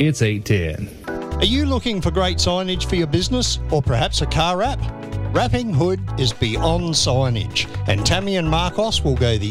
It's 8:10. Are you looking for great signage for your business or perhaps a car wrap? Wrapping Hood is beyond signage, and Tammy and Marcos will go the